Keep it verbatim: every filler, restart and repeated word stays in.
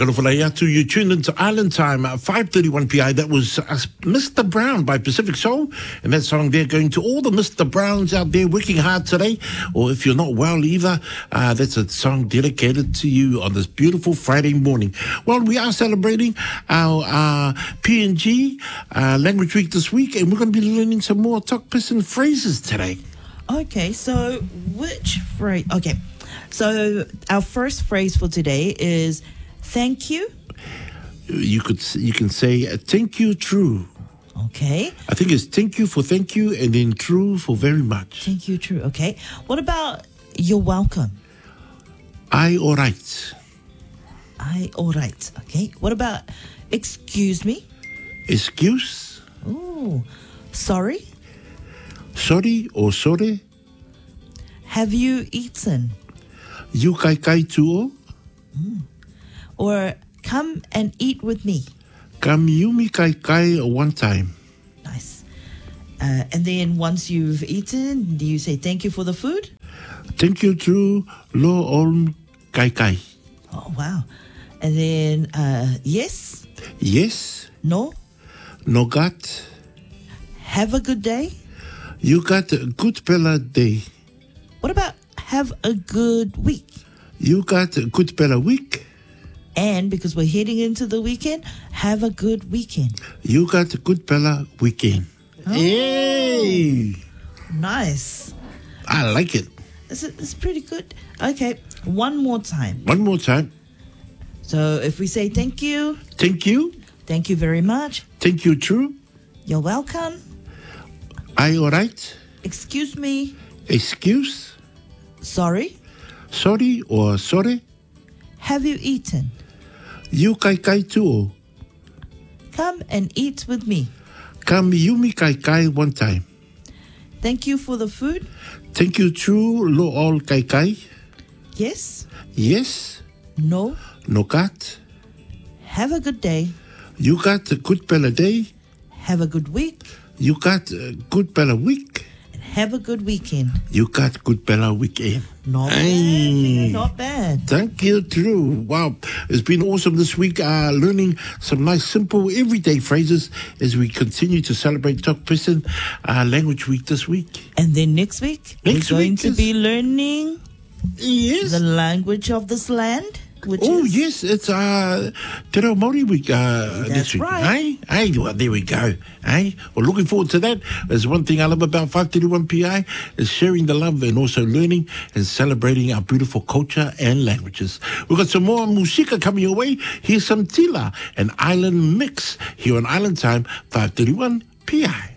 Whakarofalai atu, you tuned into Island Time at five thirty-one p m. That was uh, Mister Brown by Pacific Soul. And that song there going to all the Mister Browns out there working hard today. Or if you're not well either, uh, that's a song dedicated to you on this beautiful Friday morning. Well, we are celebrating our uh, P N G uh, Language Week this week. And we're going to be learning some more Tok Pisin phrases today. Okay, so which phrase? Okay, so our first phrase for today is thank you. You could you can say thank you true. Okay. I think it's thank you for thank you and then true for very much. Thank you true. Okay. What about you're welcome? I all right. I all right. Okay. What about excuse me? Excuse. Ooh. Sorry? Sorry or sorry. Have you eaten? You kai kai tuo. Mm. Or come and eat with me. Come yumi kai kai one time. Nice. Uh, and then once you've eaten, do you say thank you for the food? Thank you to lo on kai kai. Oh, wow. And then uh, yes? Yes. No? No got. Have a good day? You got a good pella day. What about have a good week? You got a good pella week. And because we're heading into the weekend, have a good weekend. You got a good pella weekend. Oh, hey! Nice. I like it. It's, it's pretty good. Okay, one more time. One more time. So if we say thank you. Thank you. Thank you very much. Thank you, true. You're welcome. I all right. Excuse me. Excuse. Sorry. Sorry or sorry. Have you eaten? You kai kai tuo. Come and eat with me. Come yumi kai kai one time. Thank you for the food. Thank you true lo all kai kai. Yes. Yes. No. No got. Have a good day. You got a good pella day. Have a good week. You got a good pella week. And have a good weekend. You got good pella weekend. Not Aye. bad. Not bad. Thank you, True. Wow. It's been awesome this week, uh, learning some nice, simple, everyday phrases as we continue to celebrate Tok Pisin uh, Language Week this week. And then next week, Next we're going week to is- be learning Yes. the language of this land. Which Oh, is, yes, it's uh, Te Reo Māori Week uh, That's this week. right. Hey, hey, well, there we go. Hey, well, looking forward to that. There's one thing I love about five thirty-one P I is sharing the love and also learning and celebrating our beautiful culture and languages. We've got some more musika coming your way. Here's some Tila, an island mix here on Island Time, five thirty-one P I.